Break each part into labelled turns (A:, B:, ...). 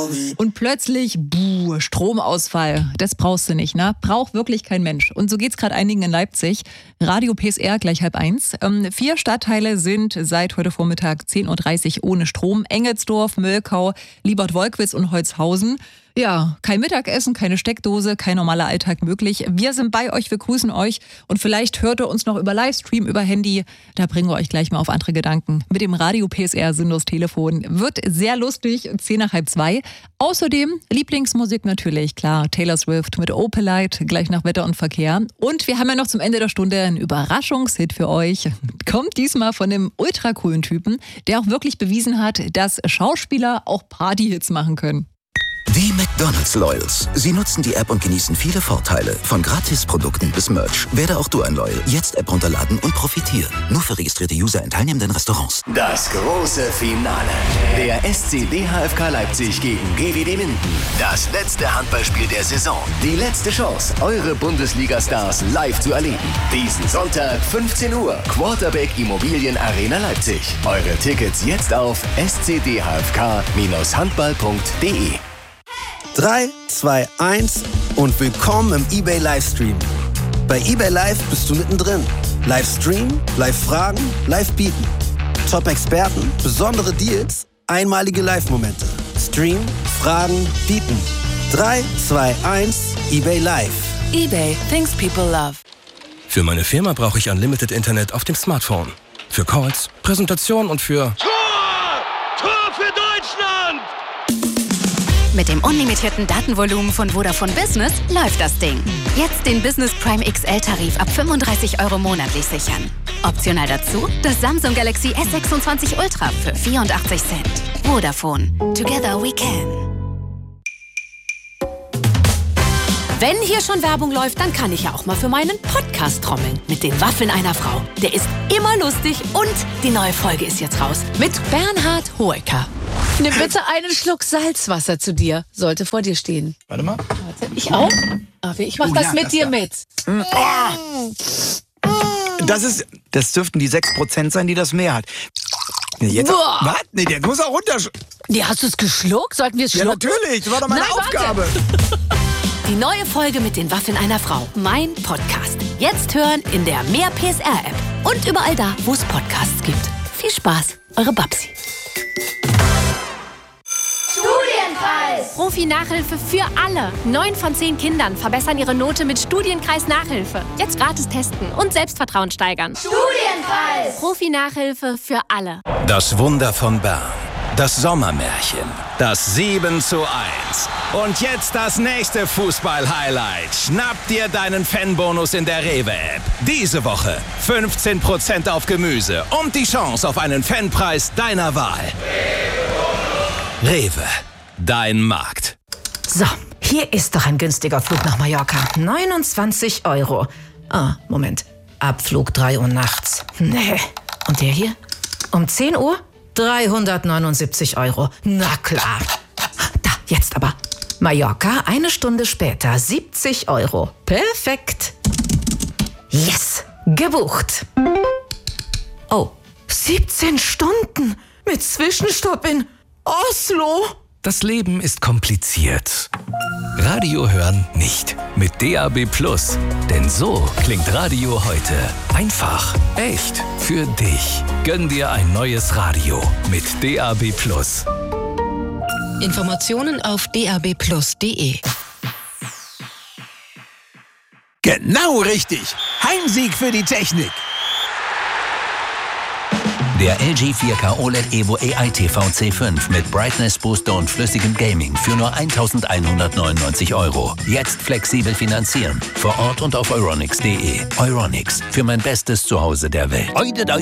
A: Und plötzlich, Stromausfall. Das brauchst du nicht, ne? Braucht wirklich kein Mensch. Und so geht's gerade einigen in Leipzig. Radio PSR gleich 12:30. 4 Stadtteile sind seit heute Vormittag 10:30 Uhr ohne Strom. Engelsdorf, Mölkau, Liebert-Wolkwitz und Holzhausen. Ja, kein Mittagessen, keine Steckdose, kein normaler Alltag möglich. Wir sind bei euch, wir grüßen euch und vielleicht hört ihr uns noch über Livestream, über Handy. Da bringen wir euch gleich mal auf andere Gedanken. Mit dem Radio PSR Sinnlos Telefon. Wird sehr lustig, 1:50. Außerdem Lieblingsmusik natürlich, klar. Taylor Swift mit Opalite, gleich nach Wetter und Verkehr. Und wir haben ja noch zum Ende der Stunde einen Überraschungshit für euch. Kommt diesmal von einem ultra coolen Typen, der auch wirklich bewiesen hat, dass Schauspieler auch Partyhits machen können.
B: Die McDonald's Loyals. Sie nutzen die App und genießen viele Vorteile. Von Gratisprodukten bis Merch. Werde auch du ein Loyal. Jetzt App runterladen und profitieren. Nur für registrierte User in teilnehmenden Restaurants.
C: Das große Finale. Der SC DHFK Leipzig gegen GWD Minden. Das letzte Handballspiel der Saison. Die letzte Chance, eure Bundesliga-Stars live zu erleben. Diesen Sonntag, 15 Uhr. Quarterback Immobilien Arena Leipzig. Eure Tickets jetzt auf scdhfk-handball.de.
D: 3, 2, 1 und willkommen im eBay Livestream. Bei eBay Live bist du mittendrin. Live streamen, live fragen, live bieten. Top-Experten, besondere Deals, einmalige Live-Momente. Streamen, fragen, bieten. 3, 2, 1, eBay Live.
E: eBay, things people love.
F: Für meine Firma brauche ich Unlimited Internet auf dem Smartphone. Für Calls, Präsentation und für...
G: Tor für Deutschland!
E: Mit dem unlimitierten Datenvolumen von Vodafone Business läuft das Ding. Jetzt den Business Prime XL-Tarif ab 35 € monatlich sichern. Optional dazu das Samsung Galaxy S26 Ultra für 84 Cent. Vodafone. Together we can.
H: Wenn hier schon Werbung läuft, dann kann ich ja auch mal für meinen Podcast trommeln. Mit den Waffeln einer Frau. Der ist immer lustig und die neue Folge ist jetzt raus. Mit Bernhard Hoeker. Nimm bitte einen Schluck Salzwasser zu dir. Sollte vor dir stehen.
I: Warte mal.
H: Warte, ich auch? Ich mach das mit dir mit.
I: Das dürften die 6% sein, die das mehr hat. Nee, jetzt. Was? Nee, der muss auch runter.
H: Nee, hast du es geschluckt? Sollten wir es schlucken?
I: Ja, natürlich. Das war doch meine Aufgabe.
H: Die neue Folge mit den Waffeln einer Frau. Mein Podcast. Jetzt hören in der Mehr PSR-App. Und überall da, wo es Podcasts gibt. Viel Spaß. Eure Babsi.
J: Studienkreis! Profi-Nachhilfe für alle. 9 von 10 Kindern verbessern ihre Note mit Studienkreis-Nachhilfe. Jetzt gratis testen und Selbstvertrauen steigern. Studienkreis! Profi-Nachhilfe für alle.
C: Das Wunder von Bern. Das Sommermärchen. Das 7:1. Und jetzt das nächste Fußball-Highlight. Schnapp dir deinen Fanbonus in der Rewe-App. Diese Woche 15% auf Gemüse und die Chance auf einen Fanpreis deiner Wahl. Rewe. Dein Markt.
K: So, hier ist doch ein günstiger Flug nach Mallorca. 29 €. Ah, Moment. Abflug 3 Uhr nachts. Nee. Und der hier? Um 10 Uhr? 379 €. Na klar. Da, jetzt aber. Mallorca, 1 Stunde später, 70 €. Perfekt. Yes, gebucht. Oh, 17 Stunden mit Zwischenstopp in Oslo.
L: Das Leben ist kompliziert. Radio hören nicht. Mit DAB+. Denn so klingt Radio heute. Einfach, echt, für dich. Gönn dir ein neues Radio mit DAB+.
E: Informationen auf dabplus.de.
I: Genau richtig. Heimsieg für die Technik.
B: Der LG 4K OLED Evo AI TV C5 mit Brightness Booster und flüssigem Gaming für nur 1.199 €. Jetzt flexibel finanzieren. Vor Ort und auf euronics.de. Euronics. Für mein bestes Zuhause der Welt.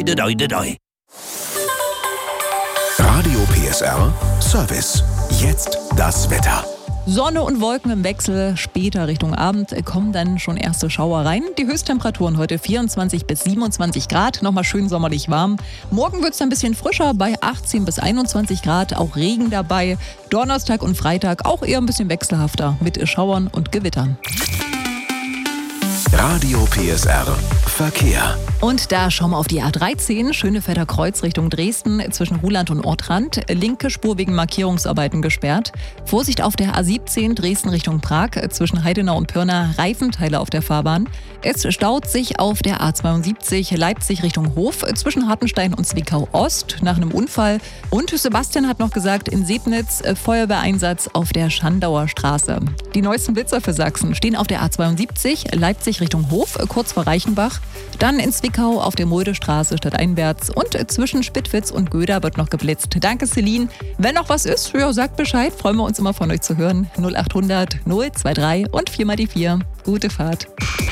C: Radio PSR Service. Jetzt das Wetter.
A: Sonne und Wolken im Wechsel. Später Richtung Abend kommen dann schon erste Schauer rein. Die Höchsttemperaturen heute 24 bis 27 Grad. Nochmal schön sommerlich warm. Morgen wird es ein bisschen frischer bei 18 bis 21 Grad. Auch Regen dabei. Donnerstag und Freitag auch eher ein bisschen wechselhafter mit Schauern und Gewittern.
C: Radio PSR
B: Verkehr.
A: Und da schauen wir auf die A13, Schönefelder Kreuz Richtung Dresden, zwischen Ruhland und Ortrand. Linke Spur wegen Markierungsarbeiten gesperrt. Vorsicht auf der A17, Dresden Richtung Prag, zwischen Heidenau und Pirna, Reifenteile auf der Fahrbahn. Es staut sich auf der A72, Leipzig Richtung Hof, zwischen Hartenstein und Zwickau Ost, nach einem Unfall. Und Sebastian hat noch gesagt, in Sebnitz Feuerwehreinsatz auf der Schandauer Straße. Die neuesten Blitzer für Sachsen stehen auf der A72, Leipzig Richtung Hof, kurz vor Reichenbach. Dann in Zwickau auf der Muldestraße stadteinwärts und zwischen Spittwitz und Göda wird noch geblitzt. Danke, Celine. Wenn noch was ist, ja, sagt Bescheid. Freuen wir uns immer von euch zu hören. 0800 023 und 4x4. Gute Fahrt.